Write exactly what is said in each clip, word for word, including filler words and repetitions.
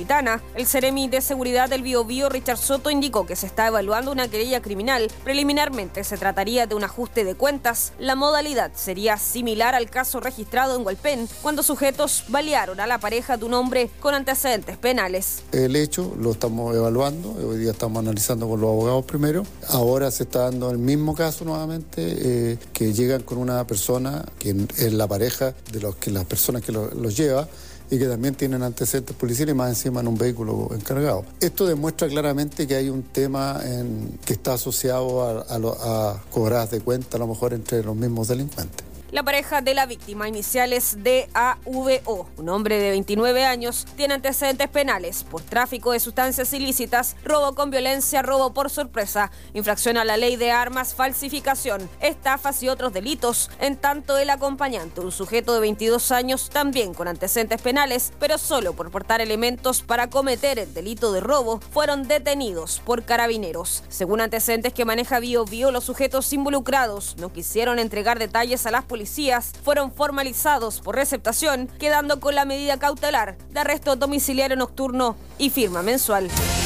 Metropolitana. El Seremi de Seguridad del Biobío, Richard Soto, indicó que se está evaluando una querella criminal. Preliminarmente se trataría de un ajuste de cuentas. La modalidad sería similar al caso registrado en Hualpén, cuando sujetos balearon a la pareja de un hombre con antecedentes penales. El hecho lo estamos evaluando, hoy día estamos analizando con los abogados primero. Ahora se está dando el mismo caso nuevamente, eh, que llegan con una persona que es la pareja de los que las personas que lo, los lleva, y que también tienen antecedentes policiales y más encima en un vehículo encargado. Esto demuestra claramente que hay un tema en, que está asociado a, a, lo, a cobradas de cuenta, a lo mejor entre los mismos delincuentes. La pareja de la víctima, iniciales D A V O, un hombre de veintinueve años, tiene antecedentes penales por tráfico de sustancias ilícitas, robo con violencia, robo por sorpresa, infracción a la ley de armas, falsificación, estafas y otros delitos. En tanto, el acompañante, un sujeto de veintidós años, también con antecedentes penales, pero solo por portar elementos para cometer el delito de robo, fueron detenidos por carabineros. Según antecedentes que maneja Bio Bio, los sujetos involucrados no quisieron entregar detalles a las policías. Policías fueron formalizados por receptación, quedando con la medida cautelar de arresto domiciliario nocturno y firma mensual.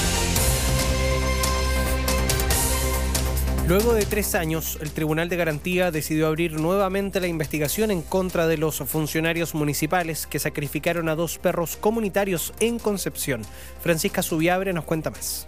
Luego de tres años, el Tribunal de Garantía decidió abrir nuevamente la investigación en contra de los funcionarios municipales que sacrificaron a dos perros comunitarios en Concepción. Francisca Subiabre nos cuenta más.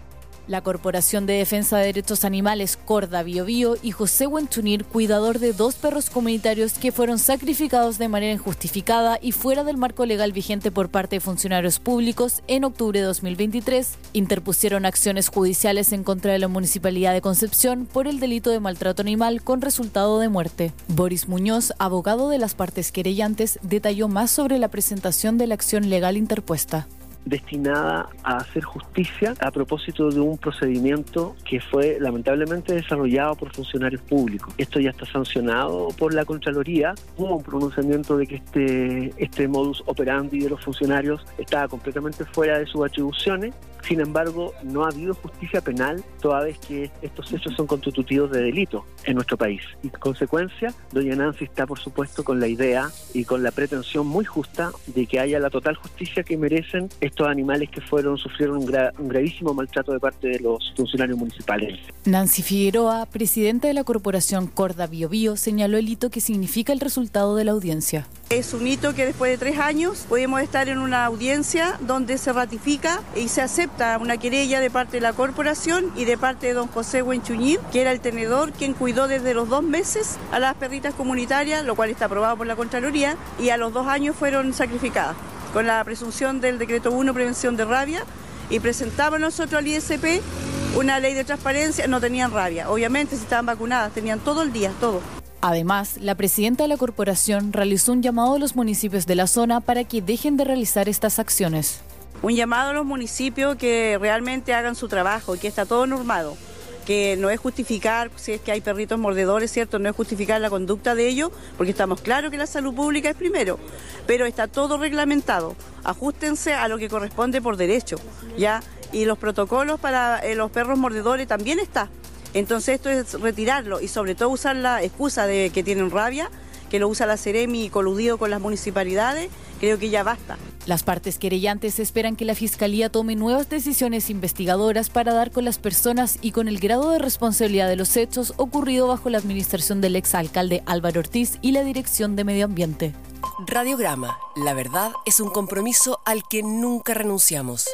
La Corporación de Defensa de Derechos Animales, Corda Biobío, y José Huenchunir, cuidador de dos perros comunitarios que fueron sacrificados de manera injustificada y fuera del marco legal vigente por parte de funcionarios públicos, en octubre de dos mil veintitrés, interpusieron acciones judiciales en contra de la Municipalidad de Concepción por el delito de maltrato animal con resultado de muerte. Boris Muñoz, abogado de las partes querellantes, detalló más sobre la presentación de la acción legal interpuesta. Destinada a hacer justicia a propósito de un procedimiento que fue lamentablemente desarrollado por funcionarios públicos. Esto ya está sancionado por la Contraloría. Hubo un pronunciamiento de que este, este modus operandi de los funcionarios estaba completamente fuera de sus atribuciones. Sin embargo, no ha habido justicia penal toda vez que estos hechos son constitutivos de delito en nuestro país. Y en consecuencia, doña Nancy está, por supuesto, con la idea y con la pretensión muy justa de que haya la total justicia que merecen estos animales que fueron sufrieron un, gra- un gravísimo maltrato de parte de los funcionarios municipales. Nancy Figueroa, presidenta de la Corporación Corda Biobío, señaló el hito que significa el resultado de la audiencia. Es un hito que después de tres años podemos estar en una audiencia donde se ratifica y se acepta una querella de parte de la corporación y de parte de don José Huenchunir, que era el tenedor quien cuidó desde los dos meses a las perritas comunitarias, lo cual está aprobado por la Contraloría, y a los dos años fueron sacrificadas, con la presunción del decreto uno, prevención de rabia, y presentamos nosotros al I S P una ley de transparencia. No tenían rabia, obviamente, si estaban vacunadas, tenían todo el día, todo. Además, la presidenta de la corporación realizó un llamado a los municipios de la zona para que dejen de realizar estas acciones. Un llamado a los municipios que realmente hagan su trabajo, que está todo normado, que no es justificar si es que hay perritos mordedores, ¿cierto? No es justificar la conducta de ellos, porque estamos claros que la salud pública es primero, pero está todo reglamentado. Ajustense a lo que corresponde por derecho, ¿ya? Y los protocolos para eh, los perros mordedores también está. Entonces esto es retirarlo y sobre todo usar la excusa de que tienen rabia, que lo usa la Seremi coludido con las municipalidades, creo que ya basta. Las partes querellantes esperan que la Fiscalía tome nuevas decisiones investigadoras para dar con las personas y con el grado de responsabilidad de los hechos ocurrido bajo la administración del exalcalde Álvaro Ortiz y la Dirección de Medio Ambiente. Radiograma, la verdad es un compromiso al que nunca renunciamos.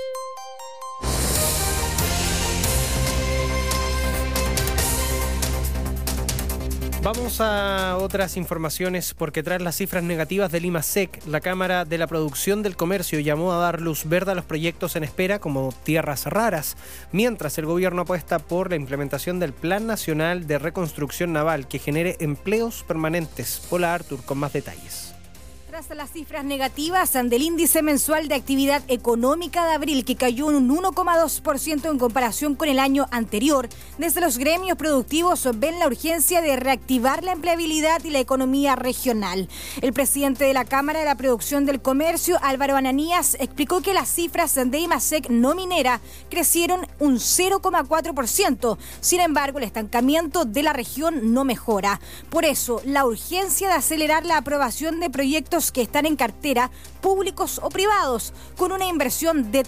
Vamos a otras informaciones porque tras las cifras negativas del IMASEC, la Cámara de la Producción del Comercio llamó a dar luz verde a los proyectos en espera como tierras raras, mientras el gobierno apuesta por la implementación del Plan Nacional de Reconstrucción Naval que genere empleos permanentes. Hola Artur, con más detalles. Tras las cifras negativas del índice mensual de actividad económica de abril, que cayó en un uno coma dos por ciento en comparación con el año anterior, desde los gremios productivos ven la urgencia de reactivar la empleabilidad y la economía regional. El presidente de la Cámara de la Producción del Comercio, Álvaro Ananías, explicó que las cifras de IMASEC no minera crecieron un cero coma cuatro por ciento. Sin embargo, el estancamiento de la región no mejora. Por eso, la urgencia de acelerar la aprobación de proyectos que están en cartera, públicos o privados, con una inversión de